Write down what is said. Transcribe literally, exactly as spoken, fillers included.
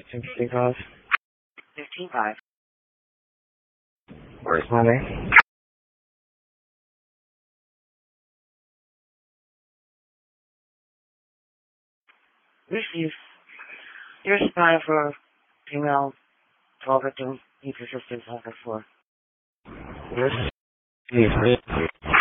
Interesting cause. fifteen five. Where's my name? Receive. You're responding for female twelve victim needs assistance on her floor. Yes. Yes.